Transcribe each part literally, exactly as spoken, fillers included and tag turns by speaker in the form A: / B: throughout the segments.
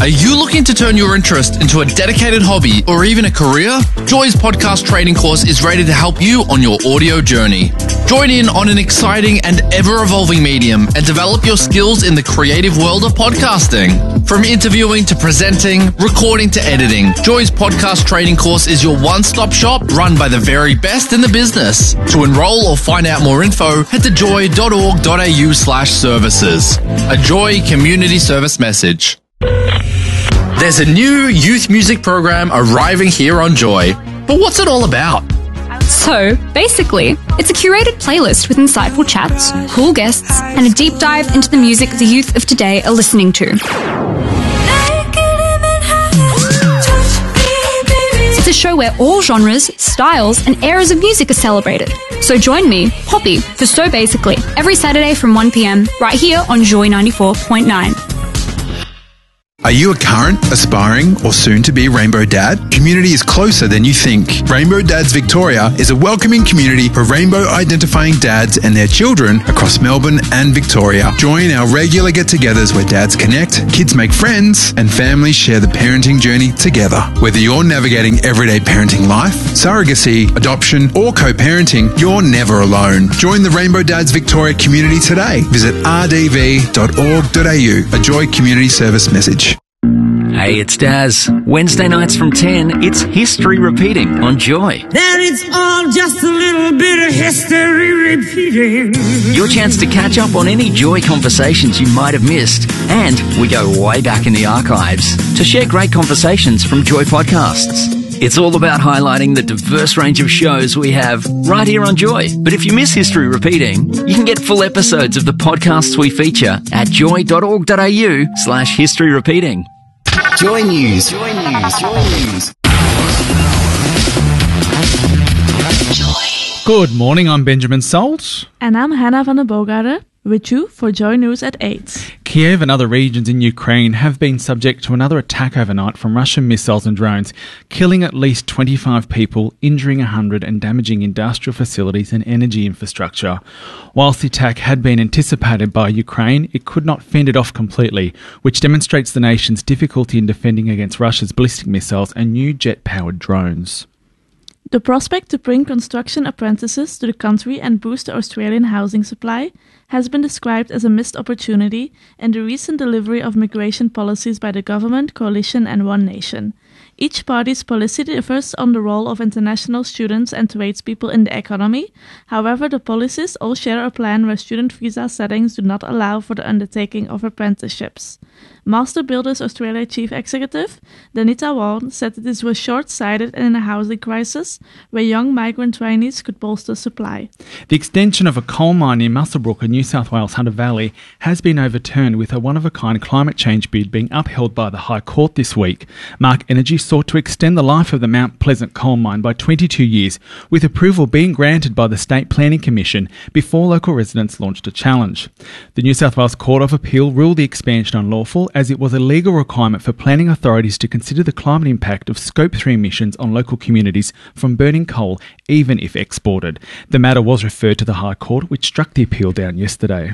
A: Are you looking to turn your interest into a dedicated hobby or even a career? Joy's podcast training course is ready to help you on your audio journey. Join in on an exciting and ever-evolving medium and develop your skills in the creative world of podcasting. From interviewing to presenting, recording to editing, Joy's podcast training course is your one-stop shop run by the very best in the business. To enroll or find out more info, head to joy.org.au slash services. A Joy community service message. There's a new youth music program arriving here on Joy. But what's it all about?
B: So, basically, it's a curated playlist with insightful chats, cool guests, and a deep dive into the music the youth of today are listening to. It's a show where all genres, styles, and eras of music are celebrated. So join me, Poppy, for So Basically, every Saturday from one p.m, right here on Joy ninety-four point nine.
C: Are you a current, aspiring, or soon-to-be Rainbow Dad? Community is closer than you think. Rainbow Dads Victoria is a welcoming community for rainbow-identifying dads and their children across Melbourne and Victoria. Join our regular get-togethers where dads connect, kids make friends, and families share the parenting journey together. Whether you're navigating everyday parenting life, surrogacy, adoption, or co-parenting, you're never alone. Join the Rainbow Dads Victoria community today. Visit r d v dot org dot a u, a Joy community service message.
D: Hey, it's Daz. Wednesday nights from ten, it's History Repeating on Joy.
E: That it's all just a little bit of history repeating.
D: Your chance to catch up on any Joy conversations you might have missed. And we go way back in the archives to share great conversations from Joy podcasts. It's all about highlighting the diverse range of shows we have right here on Joy. But if you miss History Repeating, you can get full episodes of the podcasts we feature at joy.org.au slash history repeating.
F: Joy News. Joy News. Joy News.
G: Joy. Good morning, I'm Benjamin Salt.
H: And I'm Hannah van der Bogade, with you for Joy News at eight.
G: Kiev and other regions in Ukraine have been subject to another attack overnight from Russian missiles and drones, killing at least twenty-five people, injuring one hundred and damaging industrial facilities and energy infrastructure. Whilst the attack had been anticipated by Ukraine, it could not fend it off completely, which demonstrates the nation's difficulty in defending against Russia's ballistic missiles and new jet-powered drones.
H: The prospect to bring construction apprentices to the country and boost the Australian housing supply has been described as a missed opportunity in the recent delivery of migration policies by the government, coalition and One Nation. Each party's policy differs on the role of international students and tradespeople in the economy. However, the policies all share a plan where student visa settings do not allow for the undertaking of apprenticeships. Master Builders Australia Chief Executive Danita Wan said that this was short-sighted and in a housing crisis where young migrant trainees could bolster supply.
G: The extension of a coal mine near Muswellbrook in New South Wales Hunter Valley has been overturned, with a one-of-a-kind climate change bid being upheld by the High Court this week. Mark Energy sought to extend the life of the Mount Pleasant coal mine by twenty-two years, with approval being granted by the State Planning Commission before local residents launched a challenge. The New South Wales Court of Appeal ruled the expansion unlawful, as it was a legal requirement for planning authorities to consider the climate impact of Scope three emissions on local communities from burning coal, even if exported. The matter was referred to the High Court, which struck the appeal down yesterday.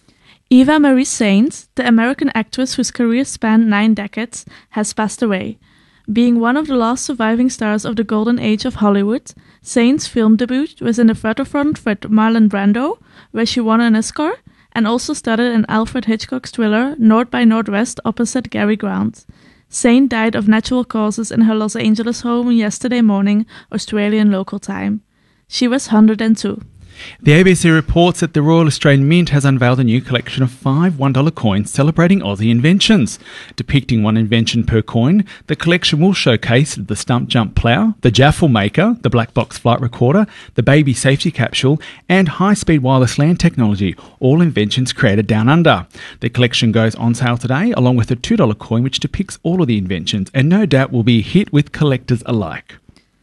H: Eva Marie Saint, the American actress whose career spanned nine decades, has passed away. Being one of the last surviving stars of the golden age of Hollywood, Saint's film debut was in The Waterfront with Marlon Brando, where she won an Oscar, and also starred in Alfred Hitchcock's thriller North by Northwest opposite Cary Grant. Saint died of natural causes in her Los Angeles home yesterday morning, Australian local time. She was one hundred and two.
G: The A B C reports that the Royal Australian Mint has unveiled a new collection of five one dollar coins celebrating Aussie inventions. Depicting one invention per coin, the collection will showcase the stump jump plough, the Jaffle maker, the black box flight recorder, the baby safety capsule, and high-speed wireless LAN technology, all inventions created down under. The collection goes on sale today, along with a two dollar coin which depicts all of the inventions, and no doubt will be a hit with collectors alike.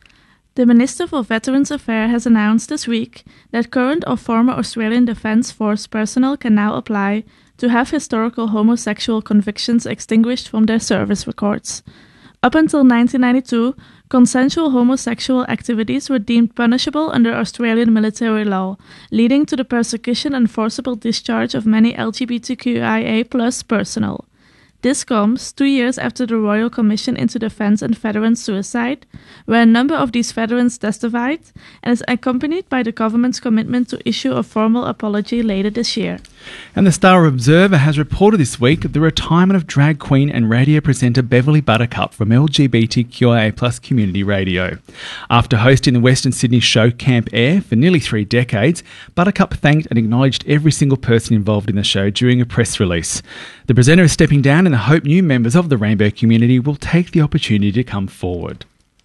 H: The Minister for Veterans Affairs has announced this week that current or former Australian Defence Force personnel can now apply to have historical homosexual convictions extinguished from their service records. Up until nineteen ninety-two, consensual homosexual activities were deemed punishable under Australian military law, leading to the persecution and forcible discharge of many L G B T Q I A plus personnel. This comes two years after the Royal Commission into Defense and Veteran Suicide, where a number of these veterans testified, and is accompanied by the government's commitment to issue a formal apology later this year.
G: And the Star Observer has reported this week the retirement of drag queen and radio presenter Beverly Buttercup from L G B T Q I A plus community radio. After hosting the Western Sydney show Camp Air for nearly three decades, Buttercup thanked and acknowledged every single person involved in the show during a press release. The presenter is stepping down and I hope new members of the rainbow community will take the opportunity to come forward.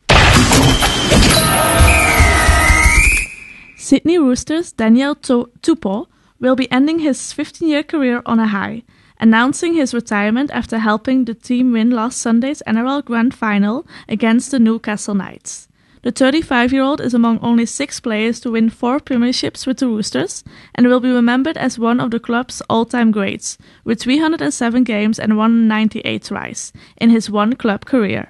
H: Sydney Roosters' Daniel Tupou will be ending his fifteen-year career on a high, announcing his retirement after helping the team win last Sunday's N R L Grand Final against the Newcastle Knights. The thirty-five-year-old is among only six players to win four premierships with the Roosters and will be remembered as one of the club's all-time greats, with three hundred seven games and one hundred ninety-eight tries in his one club career.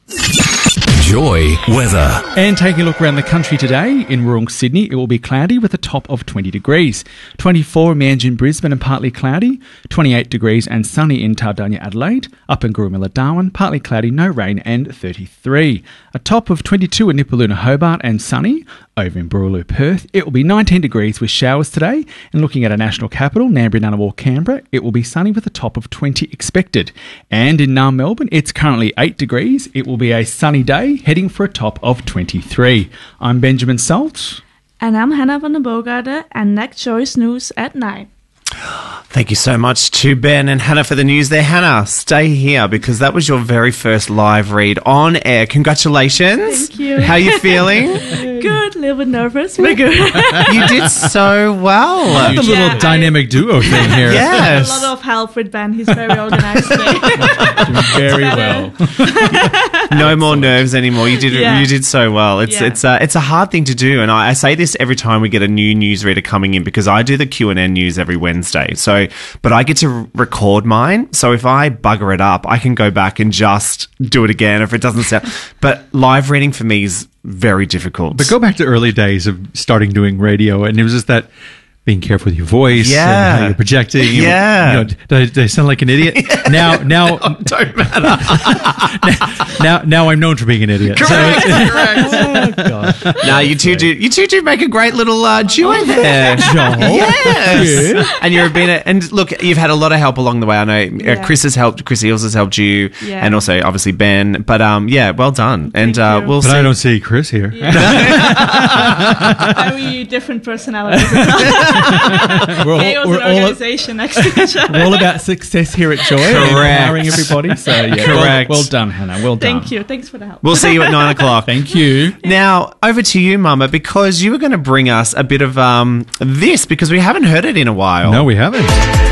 I: Joy weather.
G: And taking a look around the country today, in rural Sydney, it will be cloudy with a top of twenty degrees. twenty-four in Manjin, Brisbane and partly cloudy. twenty-eight degrees and sunny in Taldania, Adelaide. Up in Gooroomulla, Darwin, partly cloudy, no rain and thirty-three. A top of twenty-two in Nipaluna, Hobart and sunny. Over in Boorloo, Perth, it will be nineteen degrees with showers today. And looking at our national capital, Nambury, Ngunnawal, Canberra, it will be sunny with a top of twenty expected. And in Naarm, Melbourne, it's currently eight degrees. It will be a sunny day, heading for a top of twenty-three. I'm Benjamin Salt.
H: And I'm Hannah van den Boogaarde, and next Choice News at nine.
J: Thank you so much to Ben and Hannah for the news there. Hannah, stay here because that was your very first live read on air. Congratulations.
H: Thank you.
J: How are you feeling?
H: Good, a little bit nervous, but good.
J: You did so well.
G: I like the
H: Yeah,
G: little dynamic
H: I,
G: duo thing here.
J: Yes.
H: A lot of help with Ben. He's very organized today.
G: Very well.
J: No more nerves anymore. You did
H: Yeah.
J: you did so well. It's
H: Yeah.
J: it's uh, it's a hard thing to do, and I, I say this every time we get a new newsreader coming in because I do the Q and N news every Wednesday. So, but I get to r- record mine. So if I bugger it up, I can go back and just do it again if it doesn't sound. But live reading for me is very difficult.
C: But go back to early days of starting doing radio, and it was just that being careful with your voice,
J: Yeah.
C: and how you're projecting. You
J: Yeah.
C: know, do, I, do I sound like an idiot? Now, now,
J: Don't matter.
C: now, now I'm known for being an idiot. So
J: Correct,
C: it's-
J: correct.
C: oh, God.
J: No, you two do. You two do make a great little uh, duo there.
C: Joel.
J: Yes.
C: Yeah.
J: And you've been. A, and look, you've had a lot of help along the way. I know uh,
H: Yeah.
J: Chris has helped. Chris Eels has helped you,
H: Yeah.
J: and also obviously Ben. But um, yeah, well done. And
H: Thank
J: uh,
H: you.
J: we'll
C: But
J: see.
C: I don't see Chris here.
H: Very different personalities.
G: We're all,
H: Chaos
G: we're
H: and
G: all,
H: organization next to each other.
G: we're all about success here at Joy. and
J: Correct.
G: empowering everybody. So, yeah, well-
J: Correct.
G: Well, done, Hannah. Well done.
H: Thank you. Thanks for the help.
J: We'll see you at nine o'clock.
G: Thank you.
J: Now, over to you, Mama, because you were going to bring us a bit of um, this because we haven't heard it in a while.
C: No, we haven't.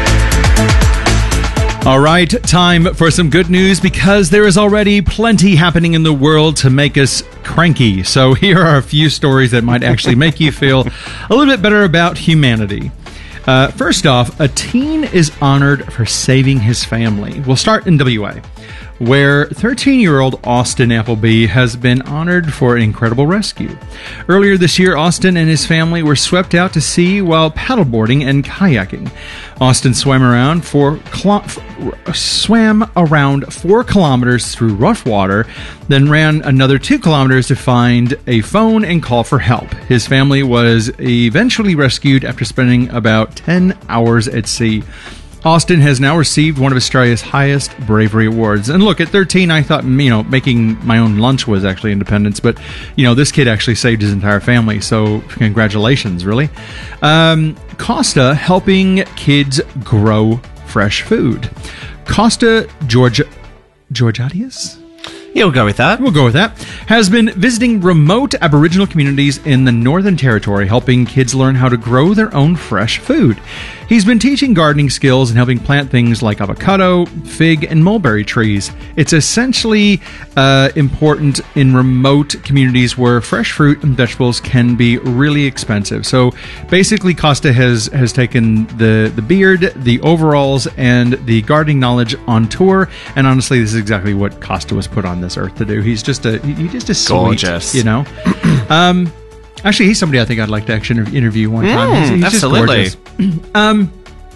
C: All right, time for some good news because there is already plenty happening in the world to make us cranky. So here are a few stories that might actually make you feel a little bit better about humanity. Uh, first off, a teen is honored for saving his family. We'll start in W A, where thirteen-year-old Austin Appleby has been honored for an incredible rescue. Earlier this year, Austin and his family were swept out to sea while paddleboarding and kayaking. Austin swam around four kilo- swam around four kilometers through rough water, then ran another two kilometers to find a phone and call for help. His family was eventually rescued after spending about ten hours at sea. Austin has now received one of Australia's highest bravery awards. And look, at thirteen, I thought, you know, making my own lunch was actually independence. But, you know, this kid actually saved his entire family. So congratulations, really. Um, Costa helping kids grow fresh food. Costa Georgia, Georgiades?
J: Yeah, we'll go with that.
C: We'll go with that. Has been visiting remote Aboriginal communities in the Northern Territory, helping kids learn how to grow their own fresh food. He's been teaching gardening skills and helping plant things like avocado, fig, and mulberry trees. It's essentially uh, important in remote communities where fresh fruit and vegetables can be really expensive. So basically, Costa has, has taken the, the beard, the overalls, and the gardening knowledge on tour. And honestly, this is exactly what Costa was put on this earth to do. He's just a he's just a sweet,
J: Gorgeous.
C: you know. um, actually, he's somebody I think I'd like to actually interview one time.
J: Mm,
C: He's- he's just
J: absolutely.
C: gorgeous. Um,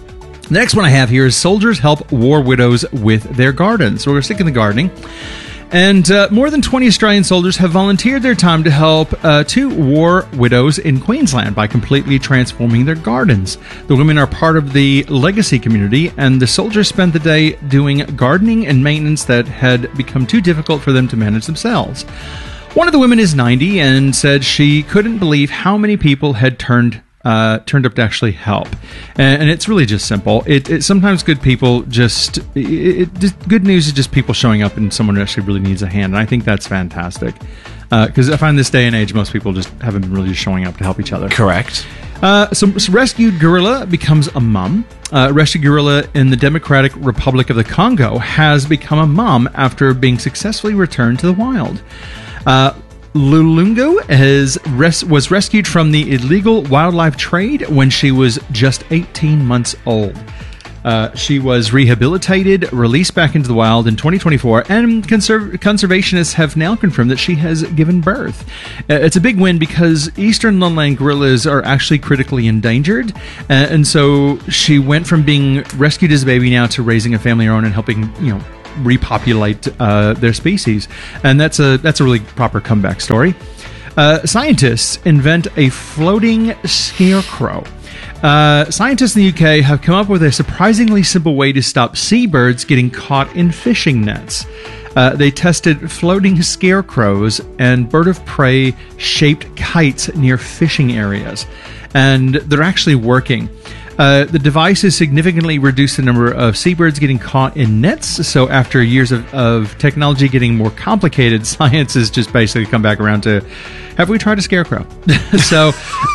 K: The next one I have here is soldiers help war widows with their gardens. So we're sticking the gardening. And uh, more than twenty Australian soldiers have volunteered their time to help uh, two war widows in Queensland by completely transforming their gardens. The women are part of the legacy community, and the soldiers spent the day doing gardening and maintenance that had become too difficult for them to manage themselves. One of the women is ninety and said she couldn't believe how many people had turned Uh, turned up to actually help, and, and it's really just simple. It, it sometimes good people just, it, it just good news is just people showing up and someone who actually really needs a hand, and I think that's fantastic. Because uh, I find this day and age, most people just haven't been really just showing up to help each other.
J: Correct.
K: Uh, so, so rescued gorilla becomes a mum. Uh, rescued gorilla in the Democratic Republic of the Congo has become a mum after being successfully returned to the wild. Uh, Lulungu has res- was rescued from the illegal wildlife trade when she was just eighteen months old. Uh, she was rehabilitated, released back into the wild in twenty twenty-four, and conserv- conservationists have now confirmed that she has given birth. Uh, it's a big win because eastern lowland gorillas are actually critically endangered, uh, and so she went from being rescued as a baby now to raising a family of her own and helping, you know, repopulate uh, their species, and that's a that's a really proper comeback story. Uh, scientists invent a floating scarecrow. Uh, scientists in the U K have come up with a surprisingly simple way to stop seabirds getting caught in fishing nets. Uh, they tested floating scarecrows and bird of prey shaped kites near fishing areas, and they're actually working. Uh, the device has significantly reduced the number of seabirds getting caught in nets. So after years of, of technology getting more complicated, science has just basically come back around to, have we tried a scarecrow? so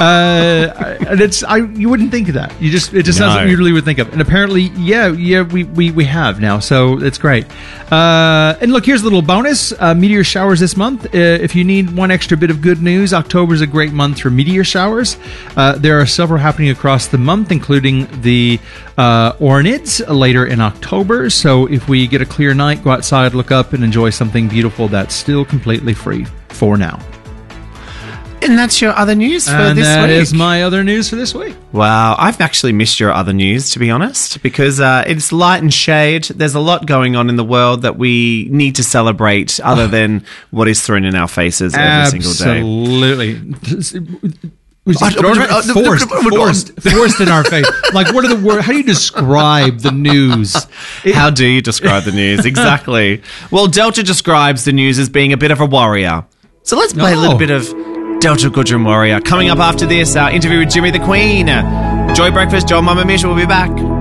K: uh, it's I you wouldn't think of that. You just it just
J: No.
K: sounds like you really would think of. And apparently, yeah, yeah, we, we, we have now. So it's great. Uh, and look, here's a little bonus: uh, meteor showers this month. Uh, if you need one extra bit of good news, October is a great month for meteor showers. Uh, there are several happening across the month, including the uh, Ornids later in October. So if we get a clear night, go outside, look up, and enjoy something beautiful that's still completely free for now.
J: And that's your other news for
K: and
J: this
K: that
J: week.
K: That is my other news for this week.
J: Wow, I've actually missed your other news, to be honest, because uh, it's light and shade. There's a lot going on in the world that we need to celebrate other than what is thrown in our faces every single day.
K: Absolutely. Forced, forced, forced in our face. Like, what are the words? How do you describe the news? It,
J: How do you describe the news? Exactly. Well, Delta describes the news as being a bit of a warrior. So let's play
K: Oh.
J: a little bit of Delta Gudrun Warrior. Coming up after this, our interview with Jimmy the Queen. Joy Breakfast, Joel Mama Mish will be back.